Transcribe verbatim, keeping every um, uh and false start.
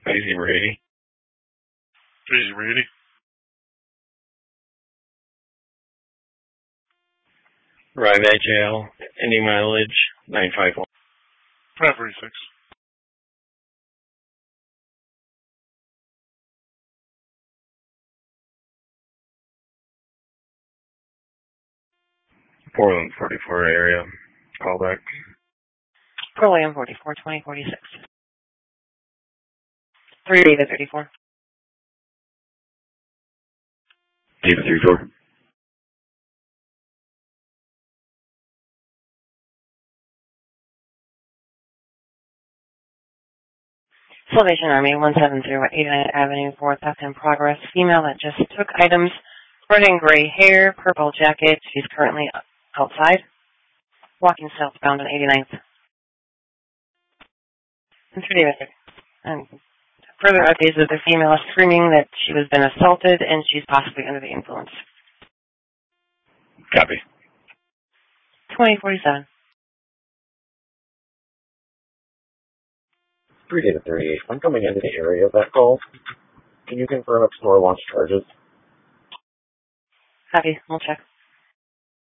Crazy Brady. Crazy Brady. Rye Veg Ale. Any mileage? nine five one. five forty-six. Portland forty-four area. Callback. Petroleum forty-four, twenty forty-six. three David thirty-four. David thirty-four. Salvation Army, one seven zero eighty-ninth Avenue, fourth F in progress. Female that just took items. Red and gray hair, purple jacket. She's currently outside. Walking southbound on eighty-ninth. And three David. And further updates that the female is screaming that she was been assaulted and she's possibly under the influence. Copy. twenty forty-seven. three David thirty-eight. I'm coming into the area of that call. Can you confirm if store launch charges? Copy. We'll check.